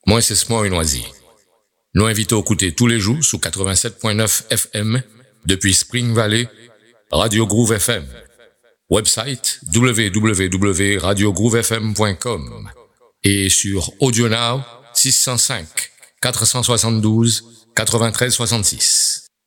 Moi, c'est Small et Noisy. Nous invitons à écouter tous les jours sous 87.9 FM depuis Spring Valley, Radio Groove FM. Website www.radiogroovefm.com et sur AudioNow 605 472 93 66.